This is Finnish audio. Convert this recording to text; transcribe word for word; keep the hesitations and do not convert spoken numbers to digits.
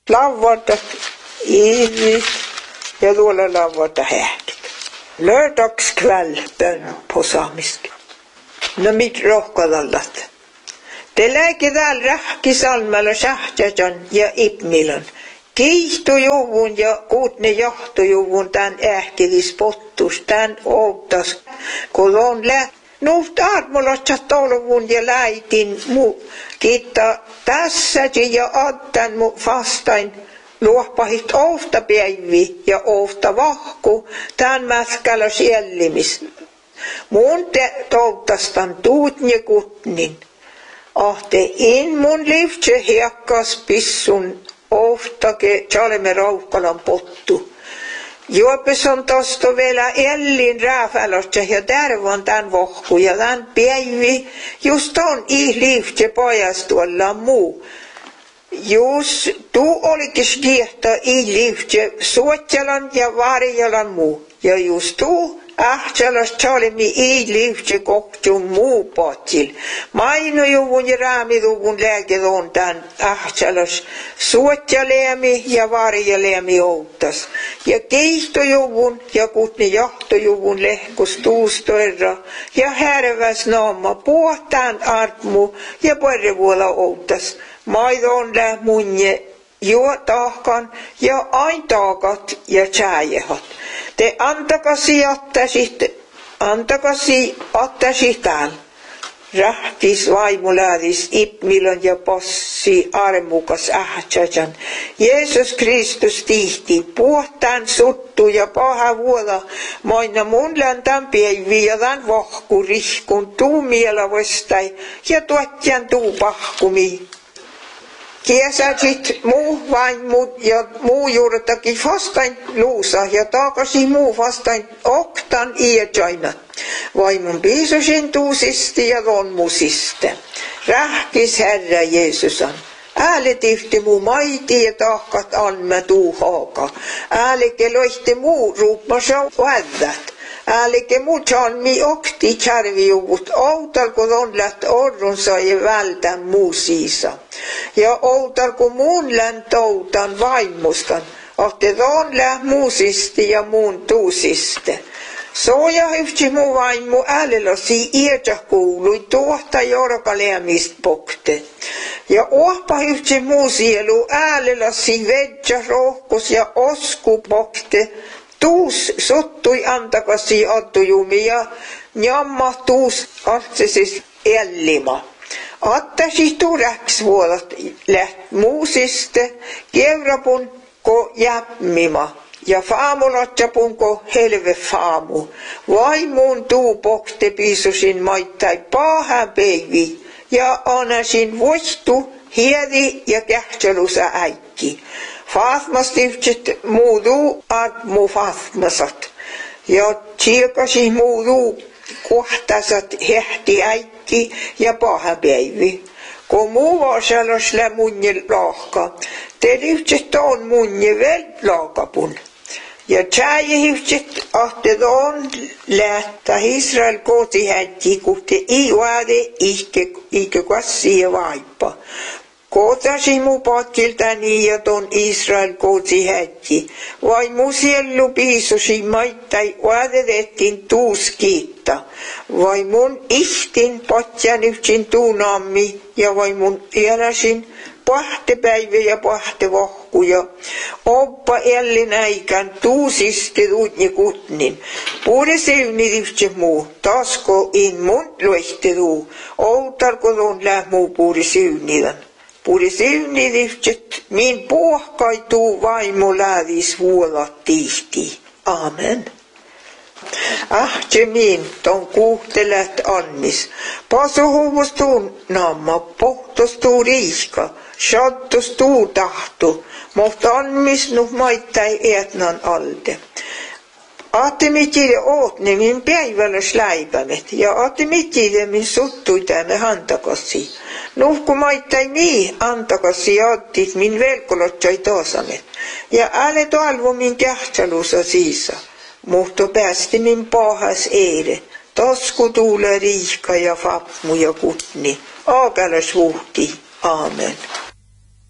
Lauvarta ivit ja tuolla lauvarta häkit. Lördagskväll bön på samiska. No mit rohkadallat. Te läki täällä rähkisalmalla sähtsätän ja ipmilon. Kiihtujuvun ja kuutne jahtujuvun tän ähkidis pottus tän outas. Kun on lä... Nuht armolassa tolvun ja läitin mu. Kiitta tässäkin ja addan mu vastain. Luoppahit ouhta päivi ja ouhta vahku tän mätkällä siellimis. Mun te toutastan tuutne kutnin. Ahte in mun livtse hiekkas pissun ohtake tjaleme raukkalan pottu. Juopes on tosto vielä ellin rääfälosta ja tärvon tän vohku ja tän päivi just on i livtse pojas tuolla muu. Jus tu olikis kiehto i livtse suotjalan ja varjalan muu. Ja just tu Ahtsalas tjalemi i livtse koktun muu potsil. Mainojuvun ja raamiduvun lääket on tän ahtsalas suotjaleemi ja varjaleemi outtas. Ja keihtojuvun ja kutni jahtojuvun lehkus tuustoerra ja härväs naama puhtaan armu ja puerrevuola outtas. Maidon lää munje juo tahkan ja ain taakat ja tjääjehat. Te antakasi ottasit, antakasi ottasit täällä. Rahtis vaimuläädis ipmilon ja possi armukas ähtsätän. Jeesus Kristus tihti puhtaan suttu ja paha vuoda. Moina mun läntän päivi ja tän vohku rihkun tuu mielavostai ja tuotjan tuu pahkumi. Kiesäsit muu vaimu ja muu juurtakin vastain luusa ja takaisin muu vastain oktan iätjaina. Vaimun piisusin tuusisti ja lonmusiste. Rähkis Herra Jeesusan. Ääle tihti muu maiti ja tahkat alma tuu haaka. Ääle keloihti muu ruupmasa väddät. Älike muu tjalmi okti kärvijuvut outal kun on läht orrunsa ja vältän muu siisa. Ja outal kun muun län toutan vaimuskan, ahte on läht muusisti ja muun tuusiste. Soja hyftsi muu vaimu älelosi iätä kuului tuohta jorkaleemist pokte. Ja ohpa hyftsi muu sielu älelosi vedja rohkus ja osku pokte. Tuus sottui antakasi ottujumi ja njamma tuus artsisis ellima. Attasi turäks vuodat läht muusiste kevrapun ko jäppima ja faamulatjapun ko helve faamu. Vaimuun tuu pokte piisusin maittai paahan peivi ja anasin voistu hiedi ja kähtselusa äikki. Faatmastiftit muudu at mu faatmasat. Ja tsiekasi muudu kohtasat hehti äikki ja pahapäivi. Kun muu vasalas lä munje laahka, te lyhtsit on munje vel laakapun. Ja tjäje hyhtsit ahte on lähtä Israel kooti hätti, kuhte i vaade ihke, ihke kassi ja vaippa. Kootasi mu patkiltani ja ton Israel kootsi hätti. Vai mu siellu piisusi maittai vaadedettiin tuus kiitta. Vai mun ihtin patjan yhtsin tuunammi ja vai mun eläsin pahte päivä ja pahte vohkuja. Oppa ellin äikän tuusisti tuutni kutnin. Puhude seunit yhtsin muu, tasko in mun luehti tuu. Outarko ton läh muu puhude seunidan. Puhude seunit min puhkaituu vaimu läävis vuolat tihti. Amen. Ahtje min ton kuhtelet anmis. Pasuhuvustuun namma, pohtustuu riiska, sattustuu tahtu, mutta anmis nuh maittai etnan alde. Aatte mitide ootne min päiväläs läipämet ja aatte mitide min suttuitamme hantakassi. Nuhku maittai mii antakassi aattit min velkolotsai taasamet. Ja älä toalvo min kähtsalusa siisa. Mutta päästi min pahas eire. Tasku tuule riihka ja fapmu ja kutni. Aagalas vuhti. Amen.